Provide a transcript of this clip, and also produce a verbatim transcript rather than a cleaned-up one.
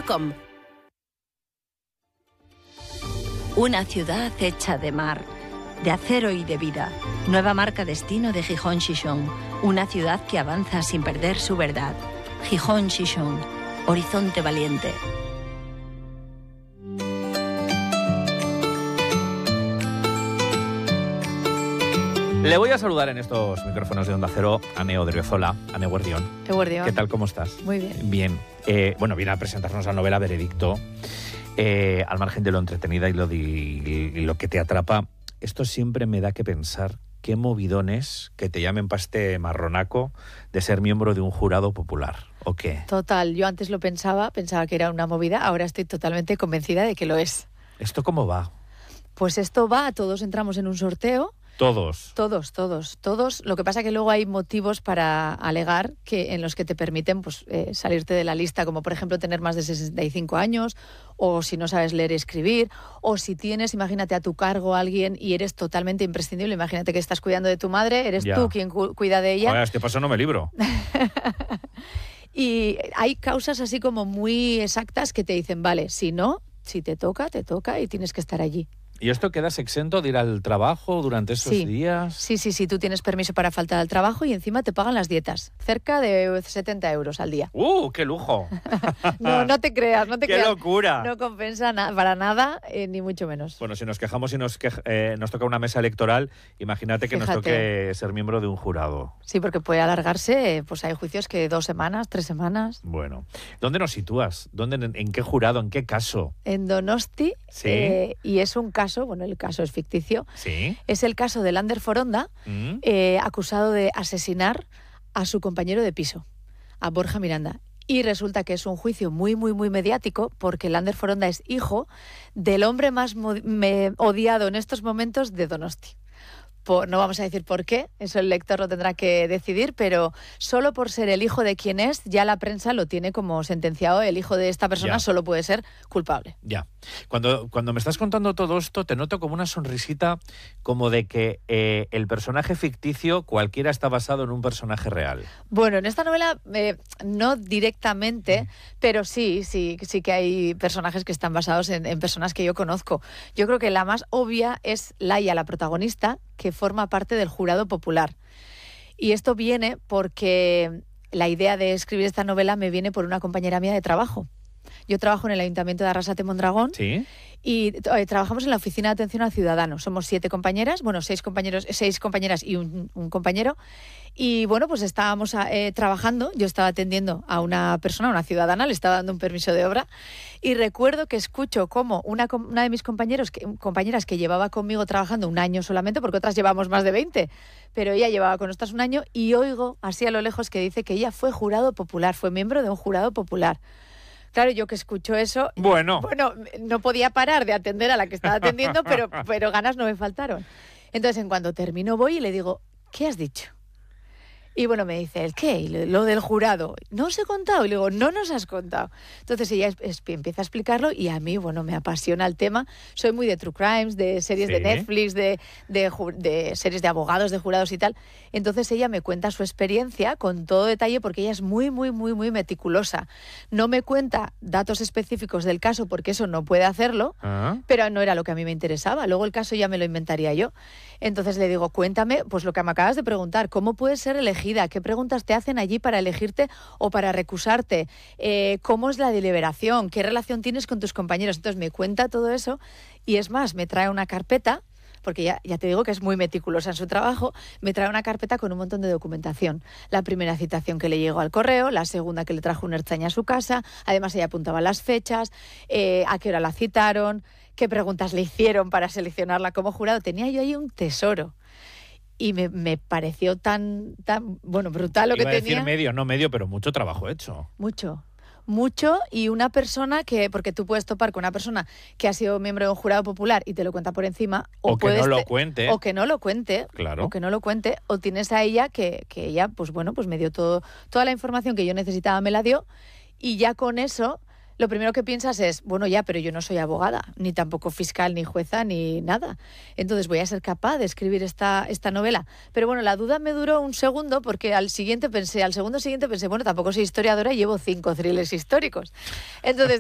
punto com. Una ciudad hecha de mar, de acero y de vida. Nueva marca destino de Gijón Xixón. Una ciudad que avanza sin perder su verdad. Gijón Xixón. Horizonte valiente. Le voy a saludar en estos micrófonos de Onda Cero a Neo Odriozola, a Neo Guardión. Guardión. ¿Qué tal, cómo estás? Muy bien. Bien. Eh, bueno, viene a presentarnos la novela Veredicto. Eh, al margen de lo entretenida y lo, de, y, y lo que te atrapa, esto siempre me da que pensar qué movidones que te llamen para este marronaco de ser miembro de un jurado popular, ¿o qué? Total, yo antes lo pensaba, pensaba que era una movida, ahora estoy totalmente convencida de que lo es. ¿Esto cómo va? Pues esto va, todos entramos en un sorteo. Todos. Todos, todos, todos. Lo que pasa es que luego hay motivos para alegar que en los que te permiten pues, eh, salirte de la lista, como por ejemplo tener más de sesenta y cinco años, o si no sabes leer y escribir, o si tienes, imagínate, a tu cargo a alguien y eres totalmente imprescindible. Imagínate que estás cuidando de tu madre, eres Ya. tú quien cu- cuida de ella. Joder, este paso no me libro. Y hay causas así como muy exactas que te dicen, vale, si no, si te toca, te toca y tienes que estar allí. ¿Y esto quedas exento de ir al trabajo durante esos Sí. días? Sí, sí, sí, tú tienes permiso para faltar al trabajo y encima te pagan las dietas, cerca de setenta euros al día. ¡Uh, qué lujo! No, no te creas, no te ¡Qué creas. locura! No compensa na- para nada, eh, ni mucho menos. Bueno, si nos quejamos y nos, quej- eh, nos toca una mesa electoral, imagínate que nos Fíjate. toque ser miembro de un jurado. Sí, porque puede alargarse, eh, pues hay juicios que dos semanas, tres semanas. Bueno, ¿dónde nos sitúas? ¿Dónde, en, en qué jurado? ¿En qué caso? En Donosti, Sí. eh, y es un caso, bueno, el caso es ficticio, ¿Sí? es el caso de Lander Foronda, ¿Mm? eh, acusado de asesinar a su compañero de piso, a Borja Miranda. Y resulta que es un juicio muy, muy, muy mediático porque Lander Foronda es hijo del hombre más mo- me- odiado en estos momentos de Donosti. Por, no vamos a decir por qué, eso el lector lo tendrá que decidir, pero solo por ser el hijo de quien es, ya la prensa lo tiene como sentenciado. El hijo de esta persona Ya. solo puede ser culpable. Ya. Cuando, cuando me estás contando todo esto, te noto como una sonrisita, como de que eh, el personaje ficticio cualquiera está basado en un personaje real. Bueno, en esta novela eh, no directamente, pero sí, sí, sí que hay personajes que están basados en, en personas que yo conozco. Yo creo que la más obvia es Laia, la protagonista, que forma parte del jurado popular. Y esto viene porque la idea de escribir esta novela me viene por una compañera mía de trabajo. Yo trabajo en el Ayuntamiento de Arrasate-Mondragón. ¿Sí? Y eh, trabajamos en la Oficina de Atención al Ciudadano. Somos siete compañeras, bueno, seis compañeros, seis compañeras y un, un compañero. Y bueno, pues estábamos eh, trabajando, yo estaba atendiendo a una persona, a una ciudadana, le estaba dando un permiso de obra. Y recuerdo que escucho cómo una, una de mis compañeros, que, compañeras que llevaba conmigo trabajando un año solamente, porque otras llevamos más de veinte, pero ella llevaba con nosotras un año, y oigo así a lo lejos que dice que ella fue jurado popular, fue miembro de un jurado popular. Claro, yo que escucho eso, Bueno. bueno, no podía parar de atender a la que estaba atendiendo, pero, pero ganas no me faltaron. Entonces, en cuanto termino, voy y le digo, ¿qué has dicho? Y bueno, me dice, ¿el qué? Y lo, lo del jurado. ¿No os he contado? Y le digo, no nos has contado. Entonces ella es, es, empieza a explicarlo y a mí, bueno, me apasiona el tema. Soy muy de true crimes, de series Sí. de Netflix, de, de, ju- de series de abogados, de jurados y tal. Entonces ella me cuenta su experiencia con todo detalle porque ella es muy, muy, muy, muy meticulosa. No me cuenta datos específicos del caso porque eso no puede hacerlo, ¿Ah? pero no era lo que a mí me interesaba. Luego el caso ya me lo inventaría yo. Entonces le digo, cuéntame, pues lo que me acabas de preguntar, ¿cómo puedes ser elegida? ¿Qué preguntas te hacen allí para elegirte o para recusarte? Eh, ¿Cómo es la deliberación? ¿Qué relación tienes con tus compañeros? Entonces me cuenta todo eso y es más, me trae una carpeta, porque ya, ya te digo que es muy meticulosa en su trabajo, me trae una carpeta con un montón de documentación. La primera citación que le llegó al correo, la segunda que le trajo un ertzaña a su casa, además ella apuntaba las fechas, eh, a qué hora la citaron, qué preguntas le hicieron para seleccionarla como jurado. Tenía yo ahí un tesoro. Y me, me pareció tan, tan, bueno, brutal lo Iba que a decir tenía. medio, no medio, pero mucho trabajo hecho. Mucho. Mucho, y una persona que, porque tú puedes topar con una persona que ha sido miembro de un jurado popular y te lo cuenta por encima, O que puedes no lo te- cuente. o que no lo cuente, Claro. o que no lo cuente, o tienes a ella que, que ella, pues bueno, pues me dio todo, toda la información que yo necesitaba, me la dio, y ya con eso lo primero que piensas es, bueno, ya, pero yo no soy abogada, ni tampoco fiscal, ni jueza, ni nada. Entonces voy a ser capaz de escribir esta, esta novela. Pero bueno, la duda me duró un segundo porque al siguiente pensé, al segundo siguiente pensé, bueno, tampoco soy historiadora y llevo cinco thrillers históricos. Entonces